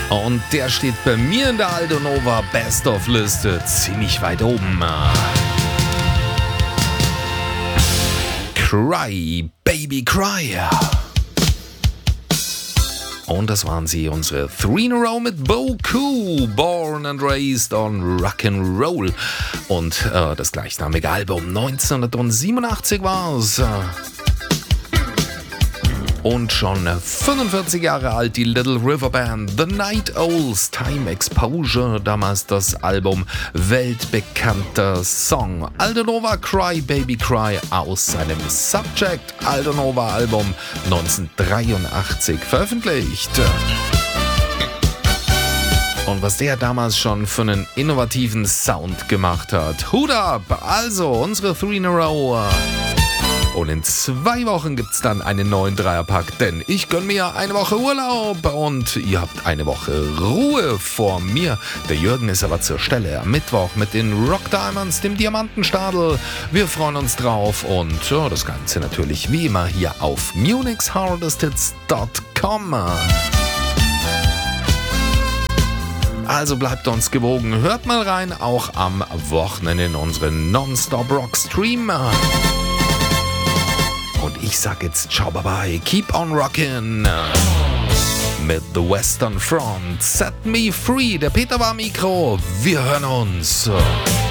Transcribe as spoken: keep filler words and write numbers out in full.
Und der steht bei mir in der Aldo Nova Best-of-Liste ziemlich weit oben. Cry, Baby Cry. Und das waren sie, unsere Three in a Row mit Boku, Born and Raised on Rock'n'Roll. Und äh, das gleichnamige Album neunzehnhundertsiebenundachtzig war's. Und schon fünfundvierzig Jahre alt, die Little River Band, The Night Owls, Time Exposure, damals das Album, weltbekannter Song. Aldo Nova, Cry Baby Cry, aus seinem Subject Aldo Nova Album neunzehnhundertdreiundachtzig veröffentlicht. Und was der damals schon für einen innovativen Sound gemacht hat. Hut ab! Also, unsere Three in a Row. Und in zwei Wochen gibt's dann einen neuen Dreierpack, denn ich gönn mir eine Woche Urlaub und ihr habt eine Woche Ruhe vor mir. Der Jürgen ist aber zur Stelle am Mittwoch mit den Rock Diamonds, dem Diamantenstadel. Wir freuen uns drauf und ja, das Ganze natürlich wie immer hier auf munichs hardest hits dot com. Also bleibt uns gewogen, hört mal rein, auch am Wochenende in unseren Non-Stop Rock Stream. Und ich sag jetzt ciao, bye bye, keep on rockin' mit The Western Front, Set Me Free. Der Peter war am Mikro, wir hören uns.